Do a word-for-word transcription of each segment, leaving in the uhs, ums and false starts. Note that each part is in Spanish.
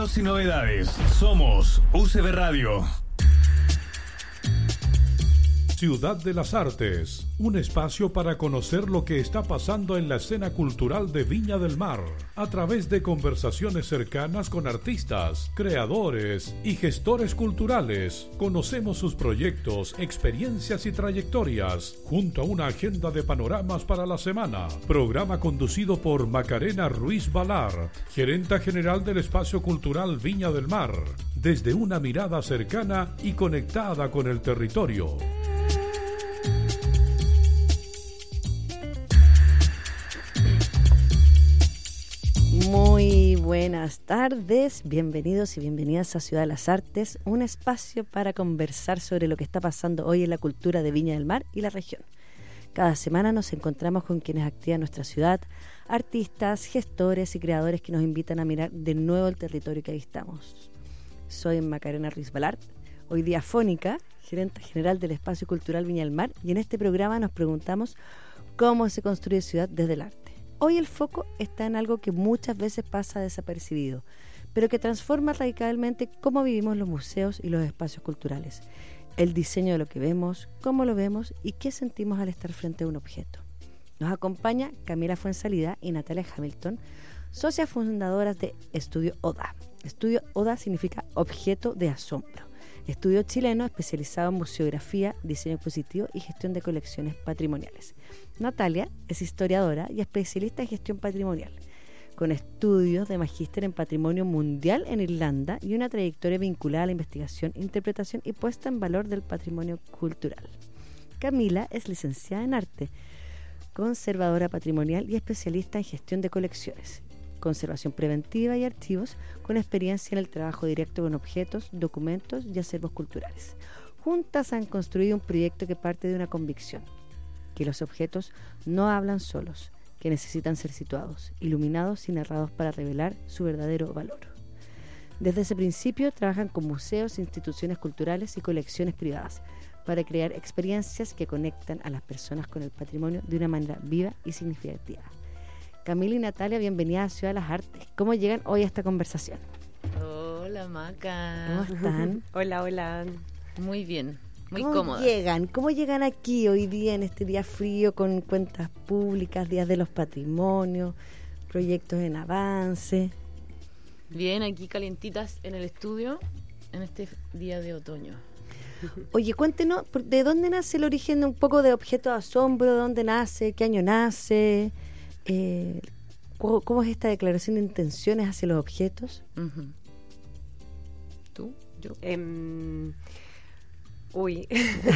Estrenos y novedades. Somos U C B Radio. Ciudad de las Artes, un espacio para conocer lo que está pasando en la escena cultural de Viña del Mar, a través de conversaciones cercanas con artistas, creadores y gestores culturales. Conocemos sus proyectos, experiencias y trayectorias, junto a una agenda de panoramas para la semana. Programa conducido por Macarena Ruiz Valar, gerenta general del Espacio Cultural Viña del Mar, desde una mirada cercana y conectada con el territorio. Muy buenas tardes, bienvenidos y bienvenidas a Ciudad de las Artes, un espacio para conversar sobre lo que está pasando hoy en la cultura de Viña del Mar y la región. Cada semana nos encontramos con quienes activan nuestra ciudad, artistas, gestores y creadores que nos invitan a mirar de nuevo el territorio que habitamos. Soy Macarena Ruiz Valar, hoy día fónica, gerente general del Espacio Cultural Viña del Mar, y en este programa nos preguntamos cómo se construye ciudad desde el arte. Hoy el foco está en algo que muchas veces pasa desapercibido, pero que transforma radicalmente cómo vivimos los museos y los espacios culturales. El diseño de lo que vemos, cómo lo vemos y qué sentimos al estar frente a un objeto. Nos acompaña Camila Fuenzalida y Natalia Hamilton, socias fundadoras de Estudio Oda. Estudio Oda significa objeto de asombro. Estudio chileno especializado en museografía, diseño expositivo y gestión de colecciones patrimoniales. Natalia es historiadora y especialista en gestión patrimonial, con estudios de magíster en patrimonio mundial en Irlanda y una trayectoria vinculada a la investigación, interpretación y puesta en valor del patrimonio cultural. Camila es licenciada en arte, conservadora patrimonial y especialista en gestión de colecciones, conservación preventiva y archivos, con experiencia en el trabajo directo con objetos, documentos y acervos culturales. Juntas han construido un proyecto que parte de una convicción: que los objetos no hablan solos, que necesitan ser situados, iluminados y narrados para revelar su verdadero valor. Desde ese principio trabajan con museos, instituciones culturales y colecciones privadas para crear experiencias que conectan a las personas con el patrimonio de una manera viva y significativa. Camila y Natalia, bienvenidas a Ciudad de las Artes. ¿Cómo llegan hoy a esta conversación? Hola, Maca. ¿Cómo están? Hola, hola. Muy bien, muy ¿Cómo cómodas. llegan? ¿Cómo llegan aquí hoy día, en este día frío, con cuentas públicas, días de los patrimonios, proyectos en avance? Bien, aquí calientitas en el estudio, en este día de otoño. Oye, cuéntenos, ¿de dónde nace el origen de un poco de Objeto de Asombro? ¿De dónde nace? ¿Qué año nace? Eh, ¿cómo, ¿Cómo es esta declaración de intenciones hacia los objetos? Uh-huh. ¿Tú? ¿Yo? Um, uy.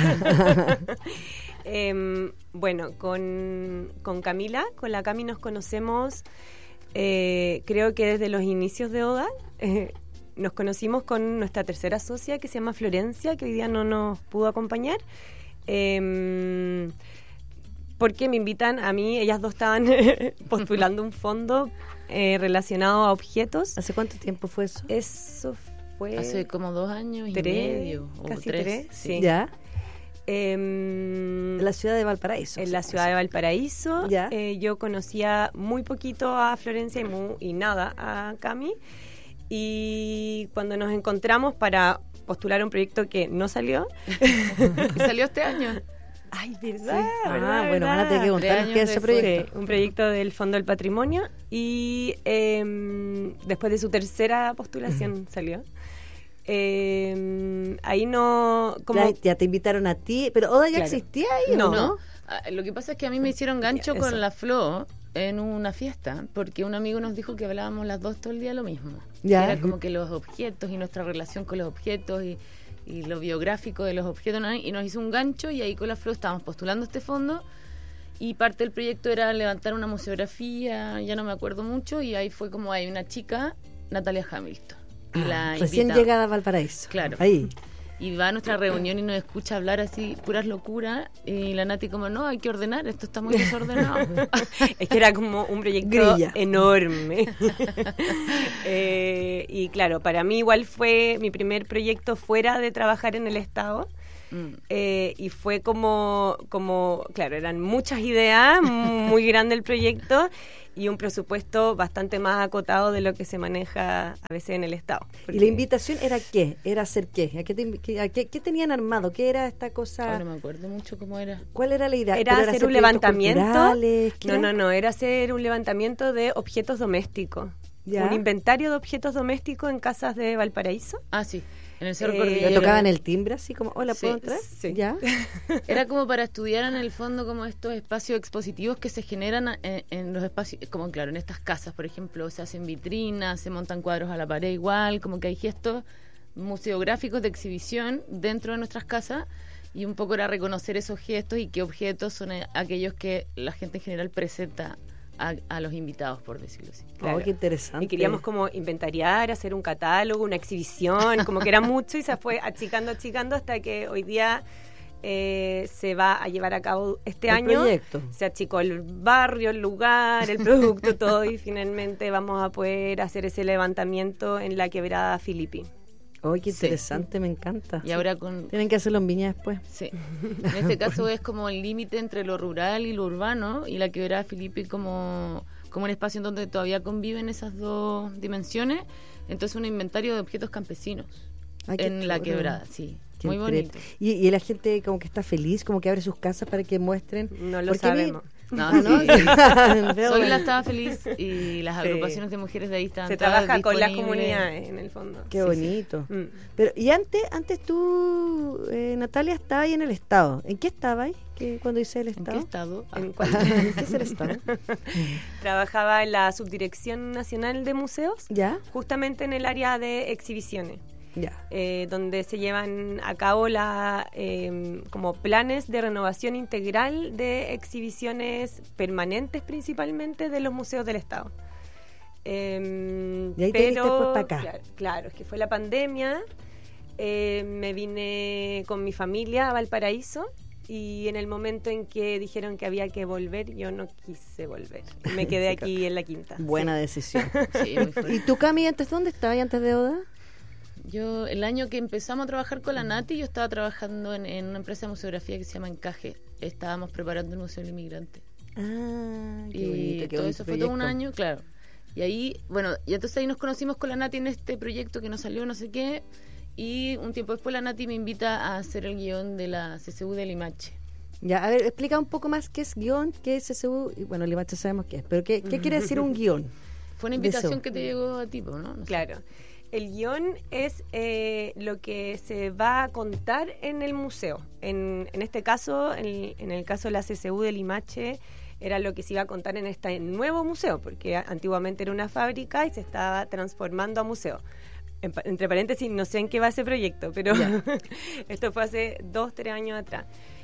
um, bueno, con, con Camila, con la Cami nos conocemos, eh, creo que desde los inicios de Oda. Eh, nos conocimos con nuestra tercera socia, que se llama Florencia, que hoy día no nos pudo acompañar. Eh, porque me invitan a mí, ellas dos estaban postulando un fondo eh, relacionado a objetos. ¿Hace cuánto tiempo fue eso? Eso fue... Hace como dos años y tres, medio. O casi tres, tres, sí. sí. ¿Ya? Eh, En la ciudad de Valparaíso. En la ciudad de Valparaíso. ¿Ya? Eh, yo conocía muy poquito a Florencia y, muy, y nada a Cami. Y cuando nos encontramos para postular un proyecto que no salió. ¿Y salió este año? Ay, verdad, Sí. Ah, verdad, bueno, van a tener que Tres contarnos años qué es ese después. proyecto. Sí, un proyecto del Fondo del Patrimonio y eh, después de su tercera postulación salió. Eh, ahí no... Como, Ya, ya te invitaron a ti, pero Oda ya Claro. existía ahí, ¿o No. no? Ah, lo que pasa es que a mí me hicieron gancho Eso. con la Flo en una fiesta, porque un amigo nos dijo que hablábamos las dos todo el día lo mismo. Ya. Que era como que los objetos y nuestra relación con los objetos y, y lo biográfico de los objetos, ¿no? Y nos hizo un gancho y ahí con la Flo estábamos postulando este fondo y parte del proyecto era levantar una museografía, ya no me acuerdo mucho, y ahí fue como hay una chica, Natalia Hamilton. Y la Ah, recién invita- llegada a Valparaíso. Claro. Ahí. Y va a nuestra reunión y nos escucha hablar así, puras locuras. Y la Nati como, no, hay que ordenar, esto está muy desordenado. Es que era como un proyecto Grilla. enorme. eh, y claro, para mí igual fue mi primer proyecto fuera de trabajar en el Estado. Mm. Eh, y fue como, como, claro, eran muchas ideas, muy grande el proyecto. y un presupuesto bastante más acotado de lo que se maneja a veces en el Estado. ¿Y la invitación era qué? ¿Era hacer qué? ¿A qué, te, a qué, qué tenían armado? ¿Qué era esta cosa? Oh, no me acuerdo mucho cómo era. ¿Cuál era la idea? Era hacer, hacer un levantamiento. No, era? no, no, era hacer un levantamiento de objetos domésticos. ¿Ya? Un inventario de objetos domésticos en casas de Valparaíso. Ah, sí. En el Cerro eh, Cordillera. ¿Le tocaban el timbre así como, hola, ¿puedo sí, entrar? Sí. ¿Ya? Era como para estudiar en el fondo como estos espacios expositivos que se generan en, en los espacios, como claro, en estas casas, por ejemplo, se hacen vitrinas, se montan cuadros a la pared igual, como que hay gestos museográficos de exhibición dentro de nuestras casas, y un poco era reconocer esos gestos y qué objetos son aquellos que la gente en general presenta A, a los invitados, por decirlo así. Claro. Oh, qué interesante. Y queríamos como inventariar, hacer un catálogo, una exhibición, como que era mucho y se fue achicando, achicando hasta que hoy día eh, se va a llevar a cabo este el año. Proyecto. Se achicó el barrio, el lugar, el producto, todo, y finalmente vamos a poder hacer ese levantamiento en la quebrada Filipi. ¡Oh, qué interesante! Sí. Me encanta. Y ahora con... Tienen que hacerlo en Viña después. Sí. En este caso es como el límite entre lo rural y lo urbano, y la quebrada Filipi como, como un espacio en donde todavía conviven esas dos dimensiones. Entonces un inventario de objetos campesinos. Ay, en la quebrada, sí. Qué muy bonito. ¿Y, y la gente como que está feliz, como que abre sus casas para que muestren. No lo sabemos. Vi... No, no. Sí. Soyla estaba feliz y las agrupaciones sí. de mujeres de ahí estaban. Se trabaja con las comunidades en el fondo. Qué sí, bonito. Sí. Mm. Pero y antes, antes tú, eh, Natalia, estabas ahí en el Estado. ¿En qué estabas ahí? Cuando hice el Estado. ¿En qué estado? Ah. ¿En, ¿En qué es el Estado? Trabajaba en la Subdirección Nacional de Museos. ¿Ya? Justamente en el área de exhibiciones. Ya. Eh, donde se llevan a cabo la, eh, como planes de renovación integral de exhibiciones permanentes principalmente de los museos del Estado. Eh, y ahí pero, te viste después para acá. Claro, claro, es que fue la pandemia, eh, me vine con mi familia a Valparaíso y en el momento en que dijeron que había que volver, yo no quise volver. Me quedé aquí en la quinta. Buena sí. decisión. Sí, muy fuerte. ¿Y tú, Cami, antes dónde estabas antes de Oda? Yo, el año que empezamos a trabajar con la Nati, yo estaba trabajando en, en una empresa de museografía que se llama Encaje. Estábamos preparando el Museo del Inmigrante. Ah, qué y bonito, qué todo bonito eso fue proyecto. todo un año, claro. Y ahí, bueno, y entonces ahí nos conocimos con la Nati en este proyecto que nos salió no sé qué, y un tiempo después la Nati me invita a hacer el guión de la C C U de Limache. Ya, a ver, explica un poco más qué es guión, qué es C C U, y bueno, Limache sabemos qué es, pero qué, qué quiere decir un guión. Fue una invitación que te llegó a ti, ¿no? no sé. Claro. El guión es eh, lo que se va a contar en el museo. En, en este caso, en, en el caso de la C C U de Limache, era lo que se iba a contar en este nuevo museo, porque antiguamente era una fábrica y se estaba transformando a museo. En, entre paréntesis, no sé en qué va ese proyecto, pero esto fue hace dos, tres años atrás.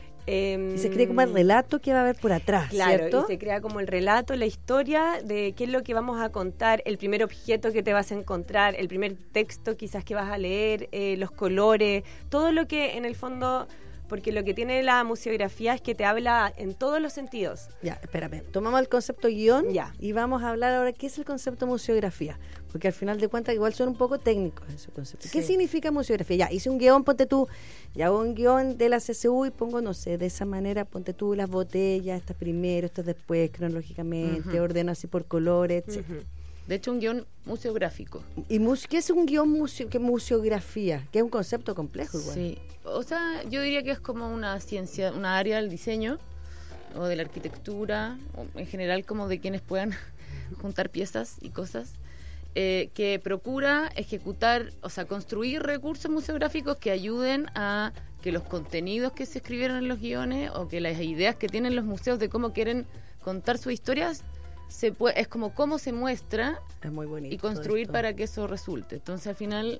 Eh, y se crea como el relato que va a haber por atrás, claro, ¿cierto? Y se crea como el relato, la historia de qué es lo que vamos a contar, el primer objeto que te vas a encontrar, el primer texto quizás que vas a leer, eh, los colores, todo lo que en el fondo, porque lo que tiene la museografía es que te habla en todos los sentidos. Ya, espérame, tomamos el concepto guión ya. y vamos a hablar ahora qué es el concepto museografía, porque al final de cuentas igual son un poco técnicos esos conceptos. Sí. ¿Qué significa museografía? Ya, hice un guión, ponte tú, ya hago un guión de la C C U y pongo, no sé, de esa manera, ponte tú las botellas, estas primero, estas después, cronológicamente, uh-huh. ordeno así por colores, etcétera. Uh-huh. De hecho, un guión museográfico. ¿Y mus- qué es un guión museo- qué museografía? Que es un concepto complejo igual. Sí, o sea, yo diría que es como una ciencia, una área del diseño o de la arquitectura, o en general como de quienes puedan juntar piezas y cosas, eh, que procura ejecutar, o sea, construir recursos museográficos que ayuden a que los contenidos que se escribieron en los guiones o que las ideas que tienen los museos de cómo quieren contar sus historias se puede, es como cómo se muestra es muy bonito y construir para que eso resulte. Entonces al final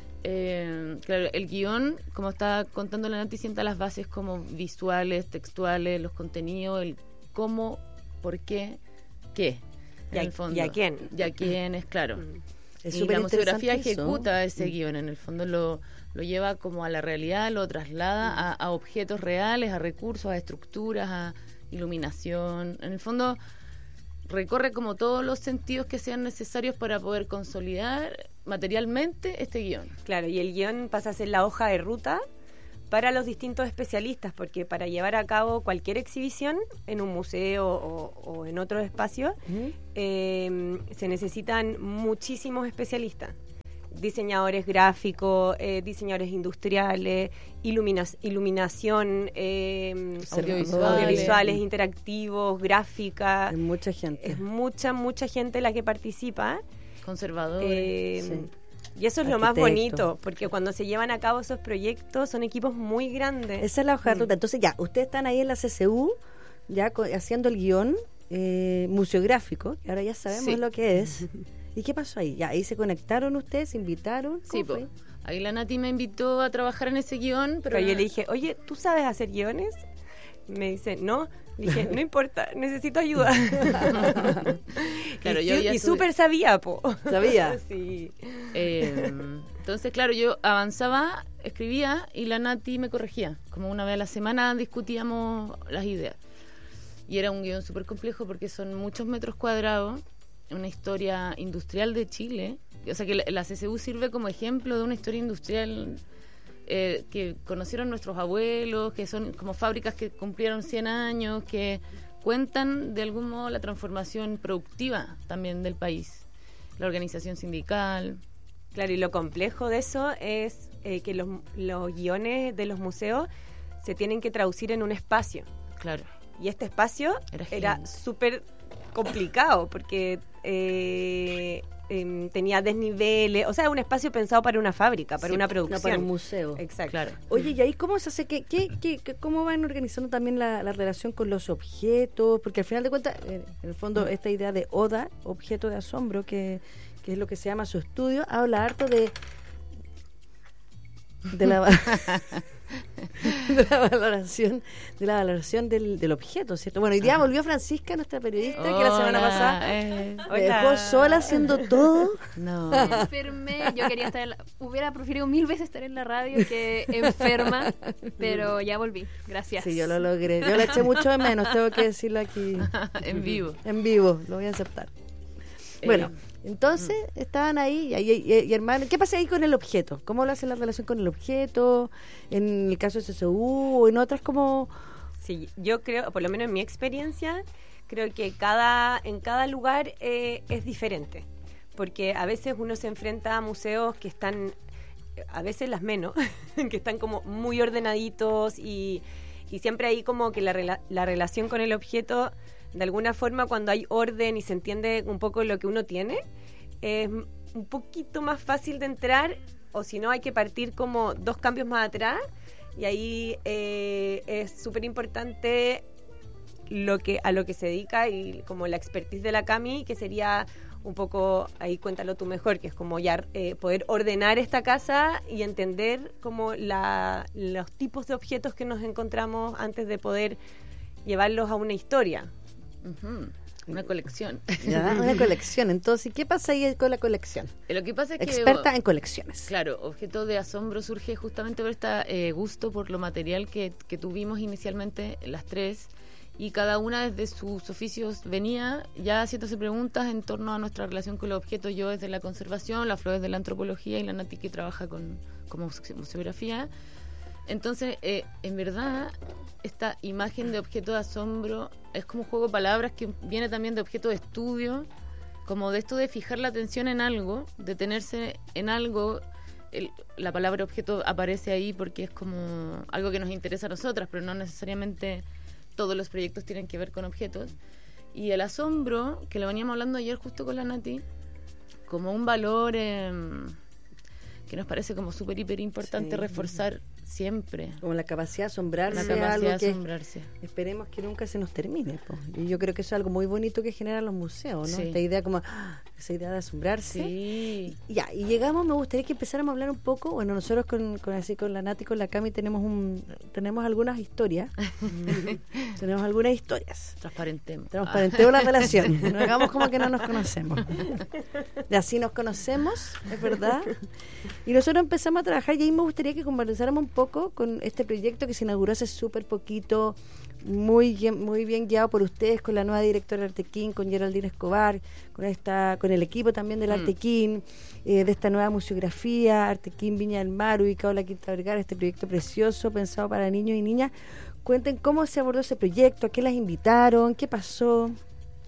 eh, claro, el guión, como está contando la Nati, sienta las bases como visuales, textuales, los contenidos, el cómo, por qué, qué en y a, el fondo. y a quién y a quién es claro. Es y la museografía eso. ejecuta ese guión, en el fondo lo, lo lleva como a la realidad, lo traslada a, a objetos reales, a recursos, a estructuras, a iluminación, en el fondo recorre como todos los sentidos que sean necesarios para poder consolidar materialmente este guión. Claro, y el guión pasa a ser la hoja de ruta para los distintos especialistas, porque para llevar a cabo cualquier exhibición en un museo o, o en otro espacio, uh-huh. eh, se necesitan muchísimos especialistas. Diseñadores gráficos, eh, diseñadores industriales, ilumina- iluminación, eh, audiovisuales. audiovisuales, interactivos, gráfica. Es mucha gente. Es mucha, mucha gente la que participa. Conservadores. Eh, sí. Y eso es lo más bonito, porque cuando se llevan a cabo esos proyectos son equipos muy grandes. Esa es la hoja de ruta. Entonces ya, ustedes están ahí en la C C U, ya co- haciendo el guión eh, museográfico, y ahora ya sabemos sí. lo que es. ¿Y qué pasó ahí? Ya, ahí se conectaron ustedes, se invitaron. Sí, pues. Ahí la Nati me invitó a trabajar en ese guión, pero, pero yo le dije, oye, ¿tú sabes hacer guiones? Me dice, no. Le dije, no importa, necesito ayuda. Claro, y yo y súper sabía, po. ¿Sabía? Sí. Eh, entonces, claro, yo avanzaba, escribía y la Nati me corregía. Como una vez a la semana discutíamos las ideas. Y era un guión súper complejo porque son muchos metros cuadrados, una historia industrial de Chile. O sea que la, la C C U sirve como ejemplo de una historia industrial eh, que conocieron nuestros abuelos, que son como fábricas que cumplieron cien años, que cuentan de algún modo la transformación productiva también del país, la organización sindical. Claro, y lo complejo de eso es eh, que los, los guiones de los museos se tienen que traducir en un espacio. Claro. Y este espacio era, era súper complicado porque eh, eh, tenía desniveles, o sea, un espacio pensado para una fábrica, para sí, una producción. No para un museo. Exacto. Claro. Oye, ¿y ahí cómo se hace? ¿Qué, qué, qué, qué- cómo van organizando también la, la relación con los objetos? Porque al final de cuentas, eh, en el fondo, esta idea de ODA, objeto de asombro, que, que es lo que se llama su estudio, habla harto de de la, de la valoración de la valoración del, del objeto, ¿cierto? Bueno, hoy día volvió Francisca, nuestra periodista, que la semana Hola, pasada eh, me dejó sola haciendo todo. no. Me enfermé, yo quería estar en la, hubiera preferido mil veces estar en la radio que enferma, pero ya volví, gracias. Sí, yo lo logré. Yo le eché mucho de menos, tengo que decirlo aquí En vivo. en vivo, lo voy a aceptar. Bueno, entonces estaban ahí y, y, y, y hermano, ¿qué pasa ahí con el objeto? ¿Cómo lo hace la relación con el objeto? En el caso de C C U o en otras como... Sí, yo creo, por lo menos en mi experiencia, creo que cada en cada lugar eh, es diferente, porque a veces uno se enfrenta a museos que están, a veces las menos, que están como muy ordenaditos y, y siempre hay como que la, rela- la relación con el objeto, de alguna forma cuando hay orden y se entiende un poco lo que uno tiene, es un poquito más fácil de entrar, o si no hay que partir como dos cambios más atrás. Y ahí eh, es súper importante lo que a lo que se dedica y como la expertise de la Cami, que sería un poco, ahí cuéntalo tú mejor, que es como ya eh, poder ordenar esta casa y entender como la, los tipos de objetos que nos encontramos antes de poder llevarlos a una historia. Ujú. Una colección. Ya, una colección. Entonces, ¿qué pasa ahí con la colección? Lo que pasa es que... Experta en colecciones. Claro, Objeto de Asombro surge justamente por este eh, gusto por lo material que, que tuvimos inicialmente las tres, y cada una desde sus oficios venía ya haciéndose preguntas en torno a nuestra relación con los objetos. Yo desde la conservación, la Flor desde la antropología y la Nati que trabaja con como museografía. Entonces, eh, en verdad, esta imagen de objeto de asombro es como un juego de palabras que viene también de objeto de estudio, como de esto de fijar la atención en algo, detenerse en algo. El, la palabra objeto aparece ahí porque es como algo que nos interesa a nosotras, pero no necesariamente todos los proyectos tienen que ver con objetos. Y el asombro, que lo veníamos hablando ayer justo con la Nati, como un valor eh, que nos parece como súper, hiper importante Sí. reforzar siempre. Como la capacidad de asombrarse, La capacidad algo de que asombrarse. esperemos que nunca se nos termine. Po. Y yo creo que eso es algo muy bonito que generan los museos, ¿no? Sí. Esta idea como, ¡ah! Esa idea de asombrarse. Sí. Ya, y llegamos, me gustaría que empezáramos a hablar un poco, bueno, nosotros con, con así con la Nati y con la Cami tenemos un tenemos algunas historias. tenemos algunas historias. Transparentemos. Transparentemos la relación. No hagamos como que no nos conocemos. Y así nos conocemos, es verdad. Y nosotros empezamos a trabajar y ahí me gustaría que conversáramos un poco con este proyecto que se inauguró hace súper poquito, muy bien, muy bien guiado por ustedes, con la nueva directora de Artequín, con Geraldine Escobar, con esta, con el equipo también del Mm. Artequín, eh, de esta nueva museografía, Artequín Viña del Mar, ubicado en la Quinta Vergara, este proyecto precioso pensado para niños y niñas. Cuenten cómo se abordó ese proyecto, a qué las invitaron, qué pasó.